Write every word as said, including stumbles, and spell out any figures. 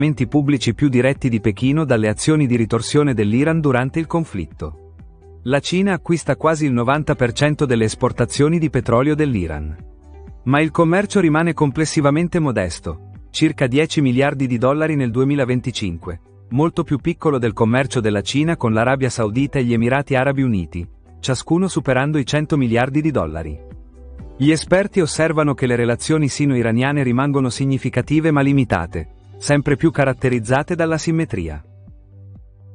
finanziamenti pubblici più diretti di Pechino dalle azioni di ritorsione dell'Iran durante il conflitto. La Cina acquista quasi il novanta per cento delle esportazioni di petrolio dell'Iran. Ma il commercio rimane complessivamente modesto, circa dieci miliardi di dollari nel duemilaventicinque, molto più piccolo del commercio della Cina con l'Arabia Saudita e gli Emirati Arabi Uniti, ciascuno superando i cento miliardi di dollari. Gli esperti osservano che le relazioni sino-iraniane rimangono significative ma limitate, sempre più caratterizzate dalla simmetria.